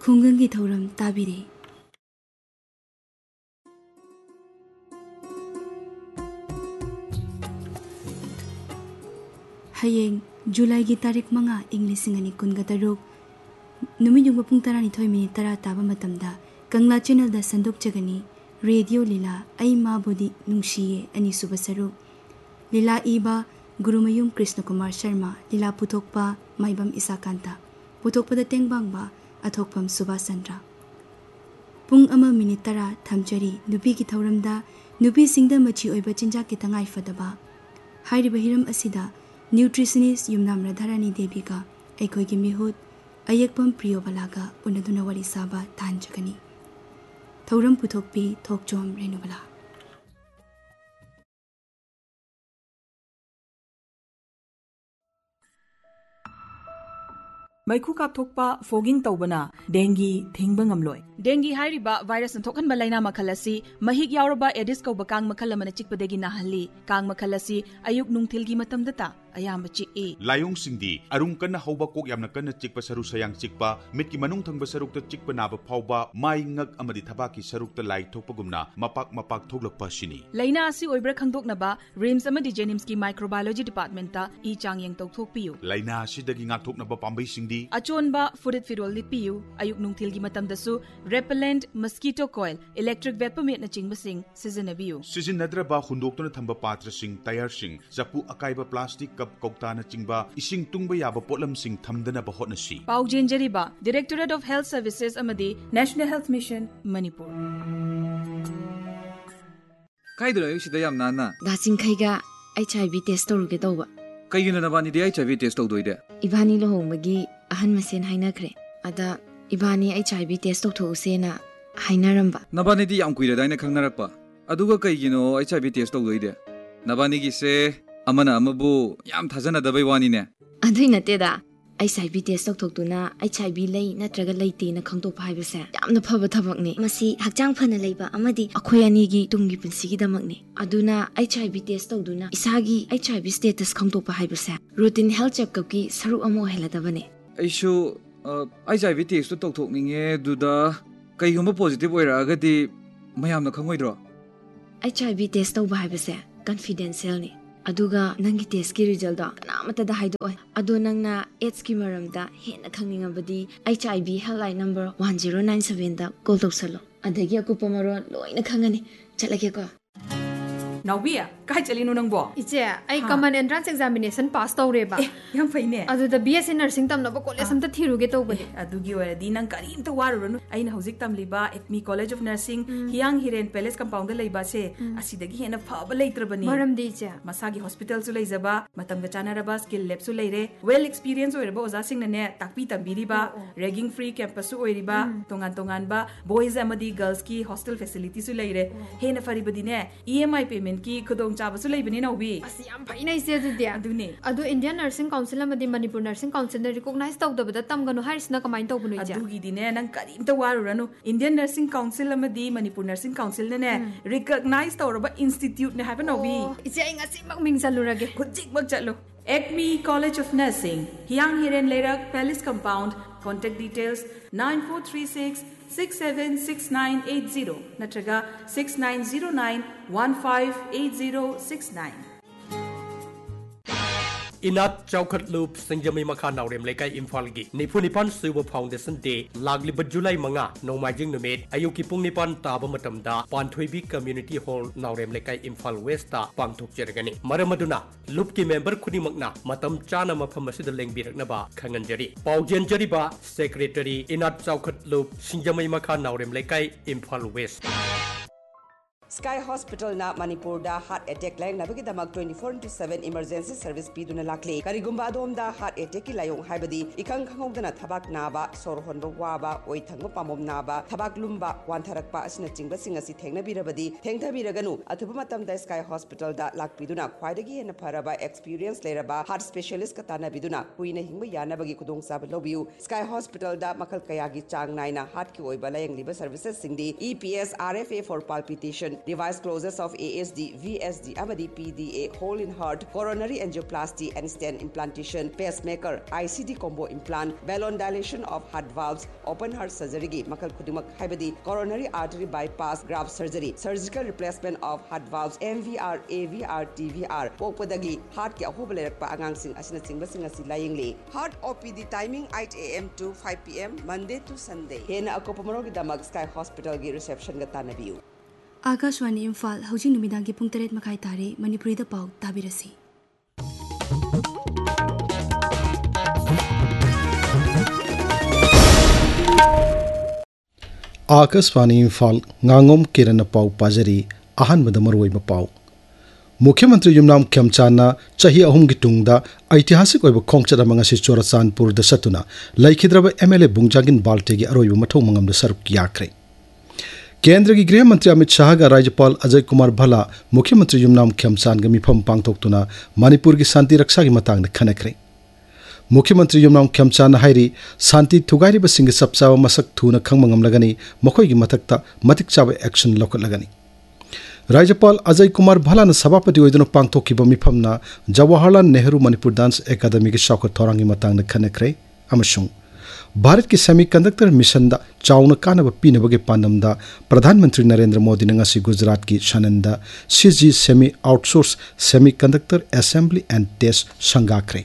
ꯈꯨꯡꯒꯪꯒꯤ ꯊꯧꯔꯝ ꯇꯥꯕꯤꯔꯦ꯫ ꯍꯌꯦꯡ ꯖꯨꯂꯥꯏꯒꯤ ꯇꯥꯔꯤꯛ 5 ꯏꯪ 2016 ꯅꯨꯃꯤꯠ ꯌꯨꯡꯕ ꯄꯨꯡ 12:10 ꯇꯥꯕ ꯃꯇꯝꯗ ꯀꯪꯂꯥ ꯆꯦꯅꯦꯜꯗ ꯁꯟꯗꯣꯛꯆꯒꯅꯤ ꯔꯦꯗꯤꯑꯣ ꯂꯤꯂꯥ ꯑꯩ ꯃꯥꯕꯨꯗꯤ ꯅꯨꯡꯁꯤꯌꯦ ꯑꯅꯤꯁꯨꯕ ꯁꯔꯨꯛ꯫ ꯂꯤꯂꯥ ꯏꯕ ꯒꯨꯔꯨꯃꯌꯨꯝ ꯀ꯭ꯔꯤꯁꯅ ꯀꯨꯃꯥꯔ ꯁꯔꯃ, ꯂꯤꯂꯥ ꯄꯨꯊꯣꯛꯄ ꯃꯥꯏꯕꯝ ꯏꯁꯥꯀꯥꯟꯇ, ꯄꯨꯊꯣꯛꯄꯗ ꯇꯦꯡꯕꯥꯡꯕ ꯑꯊꯣꯛꯐꯝ ꯁꯨꯕꯥꯁ ꯆꯟꯗ꯭ꯔ꯫ ꯄꯨꯡ 1:10 ꯊꯝꯖꯔꯤ ꯅꯨꯄꯤꯒꯤ ꯊꯧꯔꯝꯗ ꯅꯨꯄꯤꯁꯤꯡꯗ ꯃꯆꯤ ꯑꯣꯏꯕ ꯆꯤꯟꯖꯥꯛꯀꯤ ꯇꯉꯥꯏꯐꯗꯕ ꯍꯥꯏꯔꯤꯕ ꯍꯤꯔꯝ ꯑꯁꯤꯗ न्यूट्रिशनिस्ट युमनाम राधारानी देवी का अखोई मिहुत अयकपम प्रियोबलागा उन्नदुना वरी साबा तांजगनी। थौरम पुथोकपी Thokchom रेणुबला। मैखु कापथोकपा fogging तौबना dinghy थेंगबा ngamloi। Dinghy हाइरिबा virus थोकहनबा लाइना मखल असि महिक यावरबा एडिस कौबा कांग मखल अमना चिकपदगी नाहल्ली। कांग मखल असि अयुक नुंगथिलगी मतमदता अयाम चिकए। लायोंग सिंदी अरुंग कन्ना हौबा कोक यामना कन्ना चिकपा सरु सयांग चिकपा मिटकी मनुंग थंगबा सरुकता चिकपा नाबा फावबा माई ngak amadi thabaki sarukta lai thokpagumna mapak thoglakpa sini। लाइना असि ओइब्रा खंगदोकनबा रिम्स अमदी जेनिम्स की माइक्रोबायोलॉजी डिपार्टमेंट ता ई चांगयंग तौथोकपियु। लाइना असिदगी ngakthoknaba pambai singdi अचोनबा फुरित फिरोल लिपियु। अयुक नुंगथिलगी मतमदसु repellent mosquito coil electric vapour met न चिंगबसिंग सिजनबियु। सिजनद्रबा हुंदोक्तुना थंबा पात्र सिंग tyre Singh चपु अकाइबा plastic cup कौताना चिंगबा इसिंग तुंगबा याबा पोटलम Singh थमदनबा होटनसी। पाउजेंजरीबा directorate of health services अमदी national health mission Manipur. काइदनो सिदा याम नाना दासिंखैगा HIV test तौरुगे तौबा। कईगिनो नबानी दे HIV test तौदोइदे इबानी लोहोंबगी अहन मसेन हाइनाख्रे अदा इबानी HIV टेस्ट तौथोउसेना हाइनारंबा। नबानी दी याम कुइरदाइना खंगनरकपा अदुगा कईगिनो HIV टेस्ट तौदोइदे नबानी गिसे अमना अमबु याम थाजनदबै वानीने। अदुइ नतेदा HIV test तौथोक्तुना HIV लई नत्रगा लैतेना खंगतोपा हाइबसे यामना फबा थबकनी। मसी हक्चांग फना लैबा अमदी अखोय अनीगी Tungi पुंसिगी दमकनी। अदुना HIV test तौदुना इसागी HIV status खंगतोपा हाइबसे routine health checkup की सरु Amo हेलदबने। ऐशु HIV test तौथोकनिंगे दुदा कईगुम्बा positive ओइरागदी मयामना खंगोइद्रो। HIV test तौबा हाइबसे confidential ने अदुगा नंगी टेस्ट की रिजल्ट कनामतदा हाइदोय। अदो नंगना एड्स की मरमदा हेना खंगनिंगबदी HIV हेल्पलाइन नंबर 1097 दा कॉल तौसलो अदगी अकुपा मरोन लोइना खंगनी चलगेको। नाउबिया काय चलिनो नंगबो इचे आई कॉमन एंट्रेंस एग्जामिनेशन पास तौरेबा यम फैने अदुदा BSc नर्सिंग तमनबो कॉलेज हमता थिरुगे तौबने अदुगी ओरदी नंग करीमता वारुरनु आइना हौजिक तमलिबा acme college of nursing हियांग Hiren palace compound लैबा से असिदगी हेना फबा लैत्रबनी मरमदी इचे मसागी हॉस्पिटल सु लैजबा मतमगा चानारबा स्किल लैब सु लैरे वेल एक्सपीरियंस ओइरबा ओजासिंग ने ताकपी तंबीरिबा रैगिंग फ्री कैंपस सु ओइरिबा तोंगान तोंगानबा बॉयज अमदी गर्ल्स की हॉस्टल फैसिलिटी सु लैरे हेना फरिबदिने EMI पेमेंट की खुदोंग चाबसु लैबनी नौबी असि याम फैना इसे दुदि अदुने अदु Indian nursing council अमदी Manipur nursing council ने रिकॉग्नाइज तौदबदा तमगनो हारिसना कमाइन तौबनो इजे अदुगी दिने नंग करीमता वारुरनु Indian nursing council अमदी Manipur nursing council ने रिकॉग्नाइज तौरबा इंस्टीट्यूट ने हाबा नौबी इसे आई ngasi mak ming chalurage खुजिक मक चलो acme college of nursing हियांग Hiren लेरक palace compound contact details 9436 676980 नत्रगा 6909 158069। इनात चौखट लूप संजमी मखा नावरेम लेकाई इम्फाल की निफुनिपान सुब फाउंडेशन डे लागलिब जुलाई 5 नौमाइजिंग नुमेट अयुकी पुंग निपान ताब मतमदा पांथोइबी कम्युनिटी हॉल नावरेम लेकाई इम्फाल वेस्ट ता पांगथोकजरगनी मरमदुना लूप की मेंबर खुनिमकना मतम चाना मफम असिदा लेंबिरकनबा खंगनजरी पाउजेंजरीबा सेक्रेटरी इनात चौखट लूप संजमी मखा नावरेम लेकाई इम्फाल वेस्ट। स्काई हॉस्पिटल ना मणिपुर दा हार्ट अटैक लाइन नबगी दमक 24/7 इमरजेंसी सर्विस पीदुना लाखले करिगुम्बा दोमदा हार्ट अटैक की लायों हाइबदी इखंग खंगौदना थबाक नाबा सोर होनबा वाबा ओइ थंग पामोम नाबा थबाक लुम्बा वानथरकपा असना चिंगबा सिंगसी थेंगनबिरबदी थेंगथबिरगनु अथुबा मतमदा स्काई हॉस्पिटल दा लाखपीदुना ख्वाइदगी हेन फरबा एक्सपीरियंस लेरबा हार्ट स्पेशलिस्ट का तानाबिदुना कुइना हिंगबा यानाबगी खुदोंसाब लौबियु। स्काई हॉस्पिटल दा मखल कयागी चांग नाइना हार्ट की ओइबा लायंगलिबा services सिंगदी EPS RFA for palpitation device closures of ASD, VSD, amadi PDA, hole in heart, coronary angioplasty and stent implantation, pacemaker, ICD combo implant, balloon dilation of heart valves, open heart surgery gi makal khudimak haibadi coronary artery bypass graft surgery, surgical replacement of heart valves, MVR, AVR, TVR, pokpadagi heart ki ahoba lerakpa angang sing asina singba sing asi layingli. Heart OPD timing 8 AM to 5 PM Monday to Sunday. Hena akopamaro gi damak Sky Hospital gi reception ga tanabiu. Akashwani Imphal hojing numidangi pung 8 makai tare Manipuri da pau tabirasi. Akashwani Imphal ngangom kirana pau pajari ahan madamaroi mapau. मुख्यमंत्री युमनाम खेमचाना चाही अहुम की तुंगदा ऐतिहासिक ओइब खोंगचदा मंगासी चोराचानपुर the सतुना लैखिद्रब MLA बुंगजागिन बाल्टे की अरोइब मथौ मंगम the सरप याख्रे केंद्र की गृह मंत्री अमित शाह का राज्यपाल अजय कुमार भला मुख्यमंत्री युमनाम खेमचान का मिफम पांगथोक्तुना मणिपुर की शांति रक्षा की मतंग खनख्रे मुख्यमंत्री युमनाम खेमचान हाइरी शांति थुगारिब सिंग सबचाव मसक थुना खंगमंगम लगनी मखोय की मतकता मतिक चाव एक्शन लौकत लगनी राज्यपाल अजय कुमार भलाना सभापति ओइदुना पांगथोकिबा मिफमना जवाहरलाल नेहरू मणिपुर डांस एकेडमी की शौकत थौरांगी मतंग खनख्रे अमसुंग भारत की सेमीकंडक्टर मिशन दा चाउना कानब पीनबगे पांडमदा प्रधानमंत्री नरेंद्र मोदी ने ngasi गुजरात की शानंदा CG semi outsource semiconductor assembly and test संगाख्रे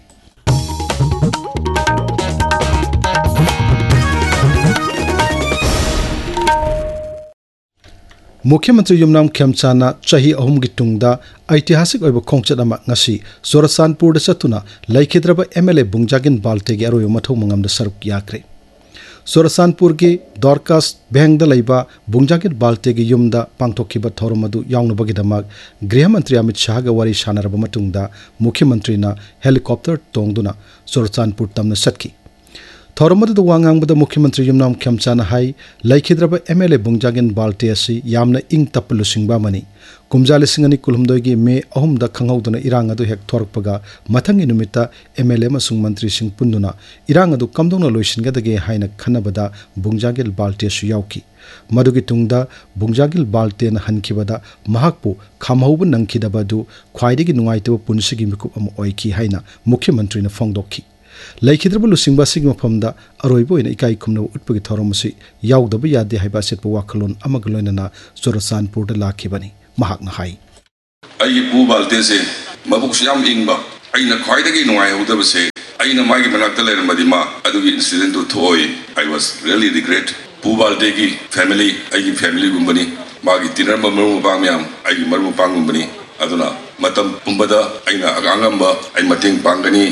मुख्यमंत्री युमनाम खेमचाना चाही अहुम की तुंगदा ऐतिहासिक ओइब खोंगचत अमा ngasi चोराचानपुर चतुना लैखिद्रब एमएलए बुंगजागिन बाल्टे की अरोय मथौ मंगम द सरप याख्रे चोराचानपुर की दरकास बेंग द लैबा बुंगजागिन बाल्टे की युमदा पांगथोखिबा थौरमदु यावनबगिदमक गृह मंत्री अमित शाह गा वारी शानरब मतुंगदा मुख्यमंत्री ना हेलीकॉप्टर तोंगदुना चोराचानपुर तमना सटकी थौरमदु वांगांगबद मुख्यमंत्री युमनाम खेमचाना हाई लैखिद्रब एमएलए बुंगजागिन बाल्टे असि यामना इंग तपलुसिंगबा मनी कुमजा लिसिंगनी कुलुमदोगी मे अहुमदा खंगौदना इरांग अदु हेक थोरकपगा मथंगी नुमिता एमएलए मसुंग मंत्री सिंह पुन्नुना इरांग अदु कमदोंना लोइसिनगदगे हाइना खन्नबदा बुंगजागिल बाल्टे सु याउकी मदुगी तुंगदा बुंगजागिल बाल्टेना हनखिबदा महाकपु खामहौब नंखिदबदु ख्वाइदगी नुंगाइतब पुनसिगी मिकुप अम ओइकी हाइना मुख्यमंत्रीना फोंगदोखी लैखिद्रब लुसिंगबा सिग मफमदा अरोइबो इन इकाई खुमनब उत्पगी थौरमसि याउदब यादे हाइबा सेटप वाखलोन अमग लोइनना चोराचानपुर द लाखिबनी महाकना हाई आई पू बाल्टे से मबुक याम इंगबा अइना ख्वाइदगी नुंगाइ हौदब से अइना मागी मनाक्ता लेरमदि मा अदुगी इंसिडेंट दु थोई आई वाज रियली रिग्रेट पू बाल्टे की फैमिली आई फैमिली गुंबनी मागी तिनर ममरु पांगम्याम आई मरु पांगुंबनी अदुना मतम पुंबदा अइना अगांगंबा आई मतेंग पांगनी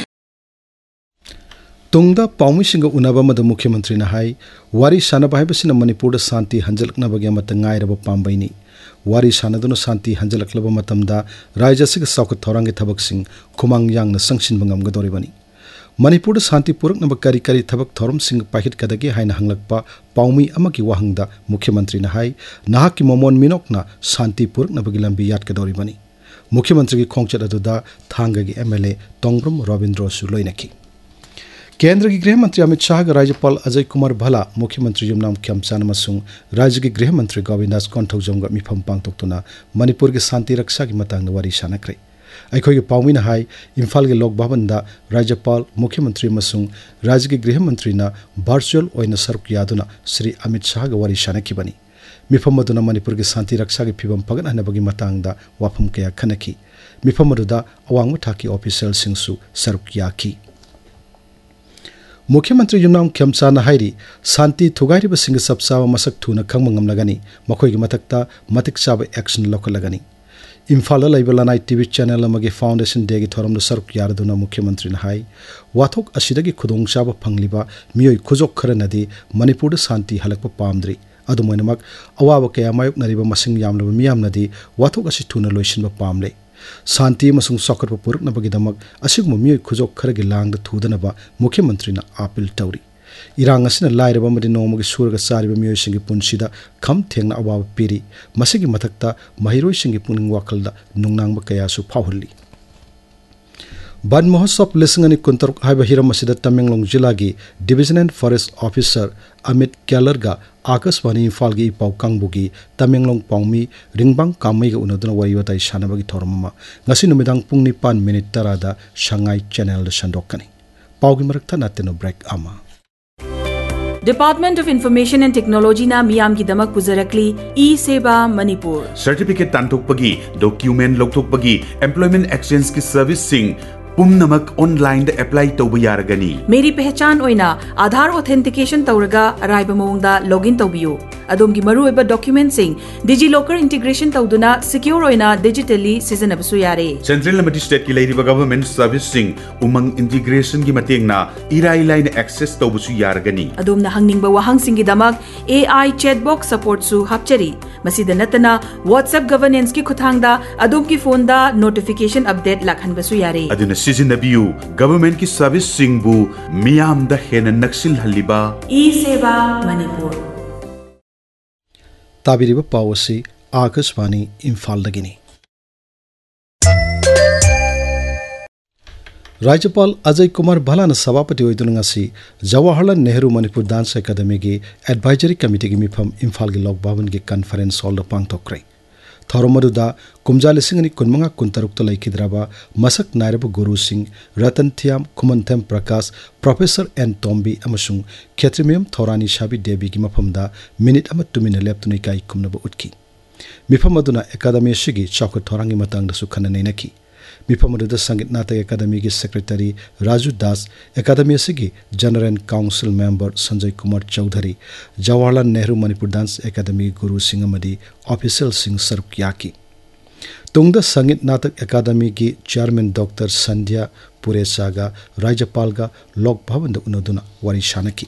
तुंगदा पाउमिसिंग उनबा मद मुख्यमंत्री ना हाई वारी सानबा हाइबसिना मणिपुर शांति हंजलकनबगे मत गायरब पांबैनी वारी सानदुना शांति हंजलकलब मतमदा राज्यसिग साउक थौरांगे थबकसिंग खुमांग यांगना संगसिनब ngamgadoribani मणिपुर शांति पुरकनब करी करी थबक थौरम सिंग पाहित कदगे हाइना हंगलकपा पाउमी अमकी वाहंगदा मुख्यमंत्री ना हाई नाहकी मोमोन मिनोकना शांति पुरकनबगी लंबी यादकदोरिबani मुख्यमंत्री की खोंगचत अदुदा थांगगी एमएलए तोंग्रम रविंद्र सु लोइनकी केंद्र की गृह मंत्री अमित शाह का राज्यपाल अजय कुमार भला मुख्यमंत्री युमनाम खेमचान मसुंग राज्य के गृह मंत्री गोविंदास कोंथौजम मिफम पांगथोक्तुना मणिपुर के शांति रक्षा की मतंग वारी सानख्रे अखोई के पाउमिना हाई इम्फाल के लोक भवन दा राज्यपाल मुख्यमंत्री मसुंग राज्य के गृह मंत्री ना वर्चुअल ओइना सरक यादुना श्री अमित शाह का वारी सानखिबनी मिफम मदुना मणिपुर के शांति रक्षा की फिवम फगनहनबगी मतंगदा वाफम कया खनखी मिफम मदुदा अवांग थाकी ऑफिशियल सिंगसु सरक याखी मुख्यमंत्री युमनाम खेमचाना हाइरी शांति थुगारिब सिंग सबचाव मसक थुना खंगमंगम लगनी मखोई मतकता मतिक चाव एक्शन लौकलगनी इम्फाल लाइब लानाई टीवी चैनल अमगे फाउंडेशन डे की थौरम सरक यारदुना मुख्यमंत्री हाई वाथोक असिदगी खुदोंग चाव फंगलिबा मियोई खुजोक खरनदी मणिपुर शांति हलक पामद्री अदुमोइनमक अवाब कया मायोकनरिबा मसिंग यामलब मियामनदी वाथोक असि थुना लोइसिनबा पामले शांति मसुंग सौकरप पुरकनबगिदमक असिगुम मियोई खुजोक खरगी लांगद थुदनबा मुख्यमंत्रीना अपील तौरी इरांग असिना लाइरबा मदि नोमगी सुरग सारिबा मियोइसिंगी पुनसिदा खम थेंगना अवाब पीरी मसिगी मथक्ता महिरोइसिंगी पुनिंग वाखलदा नुंगनांगबा कयासु फावहल्ली Ban Mahotsav Lisingani Kuntaruk Haiba Hiram Masida Tamenglong Jilagi Division and Forest Officer Amit Kellerga Akaswani Falgi Pau Kangbugi Tamenglong Pongmi Ringbang Kamai Unadana Wayuata Shanabagi Tormama Ngasi Numidang Pung Nipan Minute Tarada Shanghai Channel Shandokani Paugi Marakta Natino Break Ama Department of Information and Technology na miyam ki damak puzarakli E-Seba Manipur Certificate Tantukpagi Document Loktukpagi Employment Exchange ki Service Sing Pumnamak online da apply tauba yaragani Meri pehchan oina Aadhaar authentication tauraga araiba mawngda login taubiyu adom gi maruiba documents sing DigiLocker integration tauduna secure oina digitally sizanabasu yare Central and State ki leiriba government service sing umang integration gi matengna irai line access taubasu yaragani adom na hangningba wahang singi damak AI chatbox support su hapchari masida natana WhatsApp governance ki khuthangda adom ki phone da notification update lakhanbasu yare aduna Sizinabyu government ki service singbu miyam da hena naksil haliba E-Seba Manipur Tabiriba Pawasi Akaswani Imphal Dagini Rajapal Ajay Kumar Bhalana Sabapati Oidunangasi Jawaharlal Nehru Manipur Dance Academy gi Advisory Committee gi mifam Imphal gi Lok Bhavan gi conference hall da pangthokre Thoromaduda Kumja Lisingani Kunmanga Kuntaruk Talai Kidraba Masak Nairabu Guru Singh Ratan Thiam Kumantham Prakash Professor N Tombi Amasung Khetrimium Thorani Shabi Devi gi mafamda minute ama 2 minute leptuni kai kumnaba utki Mifamaduna Academy Shigi Chawka Thorangi Matangda su khana nainaki Mifamaduna Sangit Natak Academy gi Secretary Raju Das Academy Sigi General Council Member Sanjay Kumar Chaudhary Jawaharlal Nehru Manipur Dance Academy Guru Singh Amadi Official Singh Sarkyaki Tungda Sangit Natak Academy gi Chairman Dr. Sandhya Puresaga Rajapalga Lok Bhavan da unaduna wari shanaki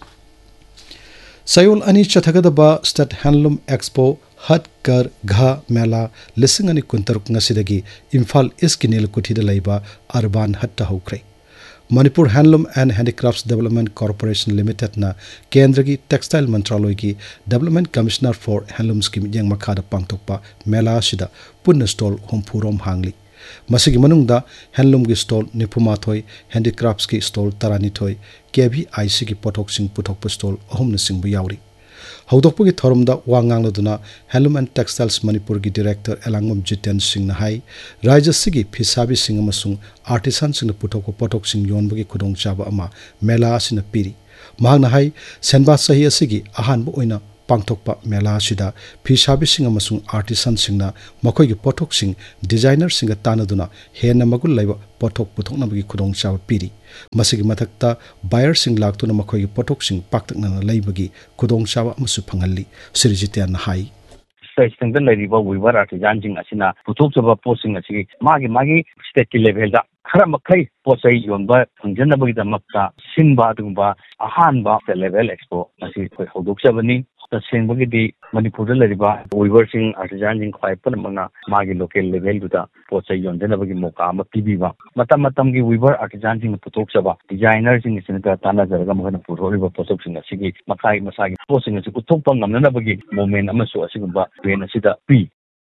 Sayol ani Chathagadaba State Handloom Expo Hat Kar Gha Mela Lisingani Kuntaruk Ngasidagi Imphal Iskinil Kuthida Laiba Urban Hatta Hokre Manipur Handloom and Handicrafts Development Corporation Limited na Kendragi Textile Mantraloy ki Development Commissioner for Handloom Scheme yang makhada pangtokpa Mela Shida Punna Stall Hompurom Hangli Masigi Manungda Handloom ki stall Nipumathoi Handicrafts ki stall Taranithoi KBIC ki Potok Sing Puthokpa stall Ahumna Singbu Yauri Haudokpugi Thorumda Wanganladuna Handloom and Textiles Manipur ki Director Elangmam Jiten Singh Nahai Raja Sigi Phisabi Singh amasung Artisan Singh Puthokpa Potok Singh Yonbagi Khudong Chaba ama Mela asina piri Mahang Nahai Senba Sahi asigi ahanbu oina pangthokpa Mela asida Phisabi Singh amasung Artisan Singh na makhoi ki Potok Singh Designer Singh tanaduna hena magul laiba Potok Puthoknabagi Khudong Chaba piri Masigi mathakta buyer sing laktuna makhoi potok sing paktakna laibagi khudong chawa amasu phangalli Srijitian hai State the lady weaver artisan jing asina putok chaba posting asigi magi state level da khara makai posai yomba phangjanabagi da makta sinba dungba ahanba level expo asi khoi hodok chabani the senbagi di Manipur leriba weaver sing artisan jing khwai panamanga magi local level da posai yonjanabagi moka ama pibiba matam gi weaver artisan jing putok chaba designer jing singa tana jaraga magana puroriba potok sing asigi makai masagi posting asi putok pang namnabagi moment amasu asigumba ven asida pi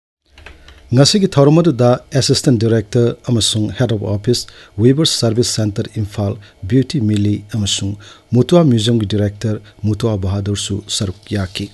Ngasigi Thoromadu da Assistant Director amasung Head of Office Weaver Service Center Imphal Beauty Mili amasung Mutua Museum gi Director Mutua Bahadur su Sarukyaki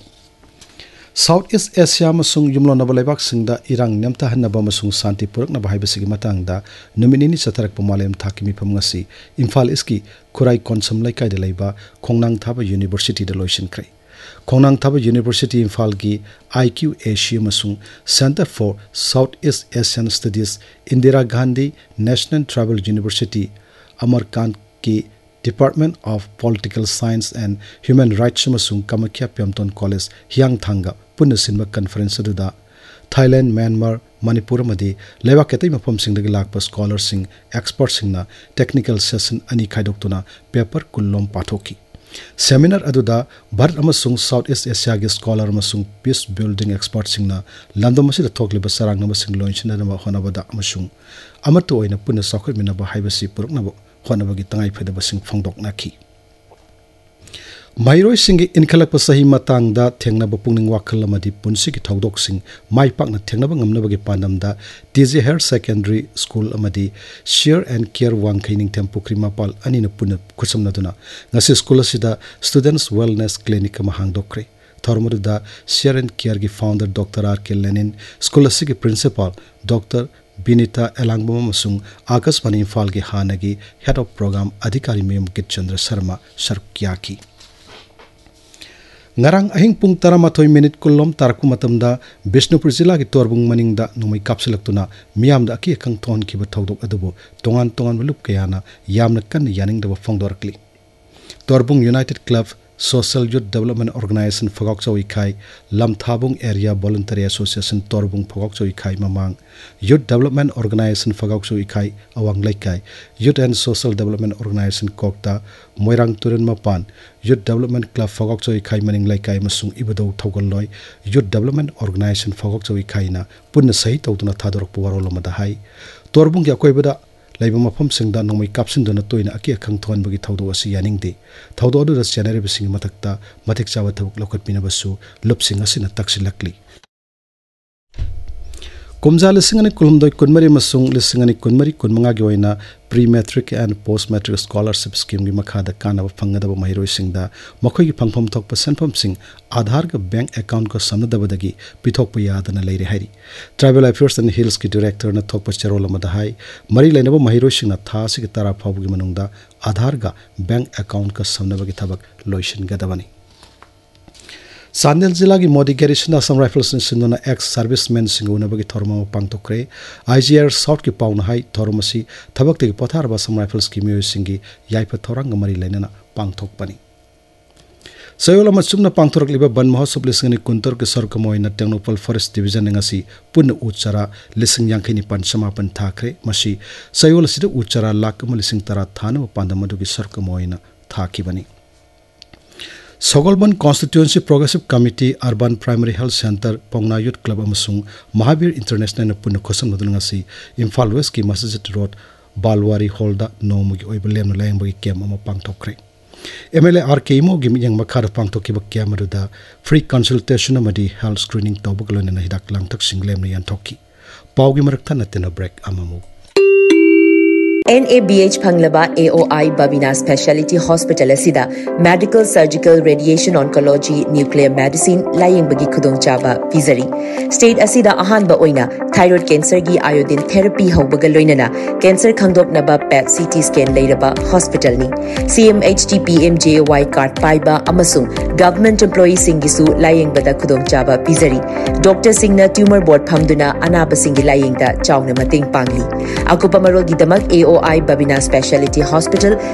Southeast Asia amasung Yumlo Nabalebak singda irang nyamta hannaba amasung santi purak na bahaibasigi matangda numinini satarak pamalem thakimi pamngasi Imphal iski Kurai Konsam Laikai de Laiba Khongnang Thaba University de Loisin Krai Khongnang Thaba University Imphal gi IQ Asia Masung Center for Southeast Asian Studies Indira Gandhi National Tribal University Amarkant ki Department of Political Science and Human Rights Masung Kamakya Pyamton College Hyang Thanga Punna Sinba Conference aduda Thailand Myanmar Manipur madi lewa ketai mafam sing dagi lakpa scholar sing expert sing na technical session ani khaidoktuna paper kullom pathoki Seminar aduda Bharat amasung Southeast Asia gi scholar amasung peace building expert singna landom asida thokliba sarang namasing loinchina na honabada amasung amatu oina punna sakhoi minaba haibasi puruknabo honabagi tangai phedaba sing phongdok nakhi Mairoi singi inkhalakpa sahi matangda thengnaba pungning wakhal amadi punsi ki thodok sing mai pakna thengnaba ngamnaba gi pandamda TJ Higher Secondary School amadi Share and Care Wangkhaining Tempukri Mapal anina puna khusamnaduna ngasi school asida Students Wellness Clinic ama hangdokre thormuda Share and Care gi founder Dr. R.K. Lenin school asigi principal Dr. Binita Elangbama masung Akashvani Imphal gi hanagi head of program adhikari Mem Kitchandra Sharma Sharkyaki ngarang ahing pung 13 kulom tarku matamda Bishnupur jila gi torbung maningda numai kapsilaktuna miyamda aki khang thon ki ba thodok adubo tongan lup kayana yamna kan yaning da fongdorkli torbung United Club Social Youth Development Organization Phagok Chawi Khai Lam Thabung Area Voluntary Association Torbung Phagok Chawi Khai Mamang Youth Development Organization Phagok Chawi Khai Awang Laikai Youth and Social Development Organization Kokta Moirang Turin Mapan Youth Development Club Phagok Chawi Khai Maning Laikai Masung Ibado Thogaloi Youth Development Organization Phagok Chawi Khai na punna sahi tawduna thadorok puwarolo madahai Torbung ya koibada Laiba mafam singda nomai kapsin dona toina aki akhang thon bagi thawdo asi yaningde thawdo adu ras chanare bising matakta matik chawa thabuk lokhat pina basu lupsing asina taksilakli Kumja lisingani kulumdoi kunmari masung lisingani kunmari kunmanga gi oina pre-matric and post-matric scholarship scheme gi makhada kanaba phangadaba mahiroi singda makhoi gi phangpham thokpa senpham sing Aadhaar ga bank account ko samnadabadagi pithokpa yadana leire hairi Tribal Affairs and Hills ki director na thokpa cherola madahai mari lainaba mahiroi singna tha sig tara phabu gi manungda Aadhaar ga bank account ka samnabagi thabak loishin gadabani Sandel Jila ki Modi Garrison Assam Rifles Sindona ex-servicemen singuna bagi thorma pangtokre IGR South ki pauna hai thormasi thabak te pothar ba Assam Rifles ki mioy singi yaipa thorang mari lainana pangthokpani Sayola machumna pangthorak liba ban mahosab lisingani kuntor ke sarkamoina Technopal Forest Division ngasi punna uchara lising yangkhini pan samapan thakre masi sayola sida uchara lak lising tara thana pandamadu ki sarkamoina thakibani Sogolban Constituency Progressive Committee Urban Primary Health Center Pongna Youth Club amasung Mahavir International punna khosam nadulangasi Imphal West ki Masjid Road Balwari Holda nomugi oibalem layang kem ama pangthokre MLA RK mo gi miyang makhar pangthokiba kyamaruda free consultation amadi health screening tawbuglona hidak langthak singlem yan thokki pawgi marakta natena break amamu NABH Phanglaba AOI Babina Specialty Hospital asida Medical Surgical Radiation Oncology Nuclear Medicine laying bagi khudong chaba pizari State asida ahan ba oina thyroid cancer gi iodine therapy haubaga loinana cancer khangdop naba PET CT scan leiraba hospital ni CMHT PMJY card paiba amasung government employee singisu laying bada khudong chaba pizari Dr Singna tumor board phamduna anaba singi laying da chawna mating pangli akupa marol gi damak AOI Babina Specialty Hospital